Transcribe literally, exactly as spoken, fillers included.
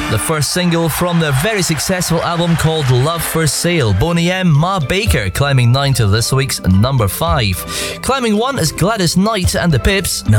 the first single from their very successful album called Love for Sale. Boney M, Ma Baker, climbing nine to this week's number five. Climbing one is Gladys Knight and the Pips.